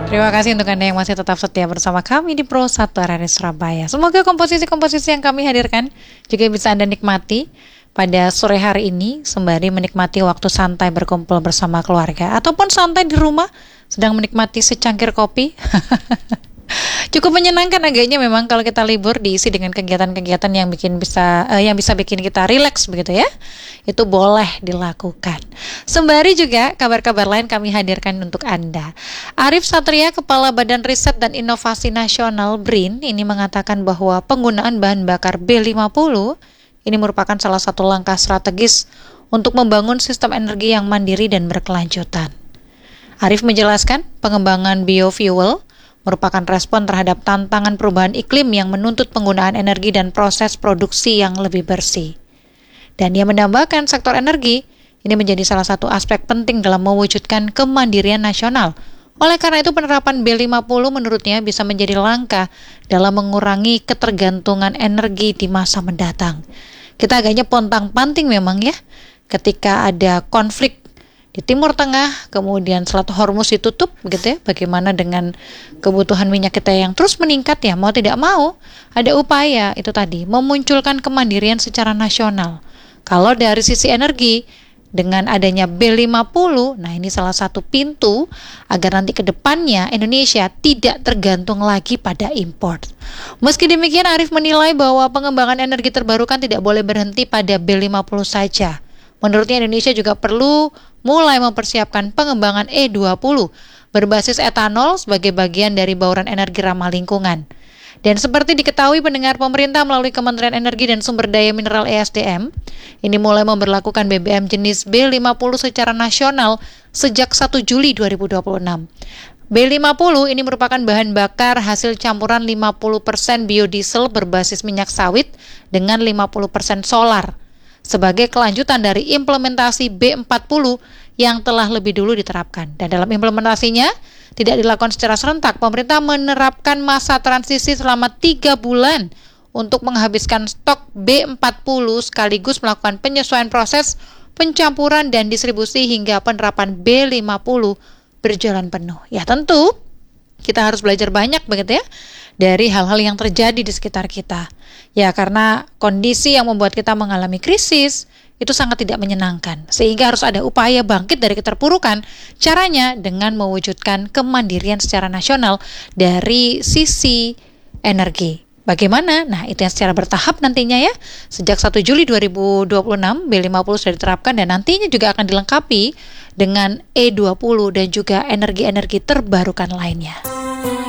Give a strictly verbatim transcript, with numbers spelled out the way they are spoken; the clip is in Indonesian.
Terima kasih untuk Anda yang masih tetap setia bersama kami di Pro satu R R I Surabaya. Semoga komposisi-komposisi yang kami hadirkan juga bisa Anda nikmati pada sore hari ini sembari menikmati waktu santai berkumpul bersama keluarga ataupun santai di rumah sedang menikmati secangkir kopi. Cukup menyenangkan agaknya memang kalau kita libur diisi dengan kegiatan-kegiatan yang bikin bisa uh, yang bisa bikin kita rileks begitu ya. Itu boleh dilakukan. Sembari juga kabar-kabar lain kami hadirkan untuk Anda. Arif Satria, Kepala Badan Riset dan Inovasi Nasional B R I N, ini mengatakan bahwa penggunaan bahan bakar B lima puluh ini merupakan salah satu langkah strategis untuk membangun sistem energi yang mandiri dan berkelanjutan. Arif menjelaskan pengembangan biofuel merupakan respon terhadap tantangan perubahan iklim yang menuntut penggunaan energi dan proses produksi yang lebih bersih. Dan ia menambahkan sektor energi ini menjadi salah satu aspek penting dalam mewujudkan kemandirian nasional. Oleh karena itu penerapan B lima puluh menurutnya bisa menjadi langkah dalam mengurangi ketergantungan energi di masa mendatang. Kita agaknya pontang-panting memang ya, ketika ada konflik di Timur Tengah, kemudian Selat Hormuz ditutup, begitu ya. Bagaimana dengan kebutuhan minyak kita yang terus meningkat ya, mau tidak mau ada upaya itu tadi memunculkan kemandirian secara nasional. Kalau dari sisi energi, dengan adanya B lima puluh, nah ini salah satu pintu agar nanti ke depannya Indonesia tidak tergantung lagi pada impor. Meski demikian, Arif menilai bahwa pengembangan energi terbarukan tidak boleh berhenti pada B lima puluh saja. Menurutnya Indonesia juga perlu mulai mempersiapkan pengembangan E dua puluh berbasis etanol sebagai bagian dari bauran energi ramah lingkungan. Dan seperti diketahui pendengar, pemerintah melalui Kementerian Energi dan Sumber Daya Mineral E S D M ini mulai memberlakukan B B M jenis B lima puluh secara nasional sejak satu Juli dua ribu dua puluh enam. B lima puluh ini merupakan bahan bakar hasil campuran lima puluh persen biodiesel berbasis minyak sawit dengan lima puluh persen solar, sebagai kelanjutan dari implementasi B empat puluh yang telah lebih dulu diterapkan. Dan dalam implementasinya tidak dilakukan secara serentak. Pemerintah menerapkan masa transisi selama tiga bulan untuk menghabiskan stok B empat puluh sekaligus melakukan penyesuaian proses pencampuran dan distribusi hingga penerapan B lima puluh berjalan penuh. Ya tentu kita harus belajar banyak begitu ya dari hal-hal yang terjadi di sekitar kita. Ya karena kondisi yang membuat kita mengalami krisis itu sangat tidak menyenangkan. Sehingga harus ada upaya bangkit dari keterpurukan. Caranya dengan mewujudkan kemandirian secara nasional dari sisi energi. Bagaimana? Nah, itu yang secara bertahap nantinya ya. Sejak satu Juli dua ribu dua puluh enam, B lima puluh sudah diterapkan dan nantinya juga akan dilengkapi dengan E dua puluh dan juga energi-energi terbarukan lainnya.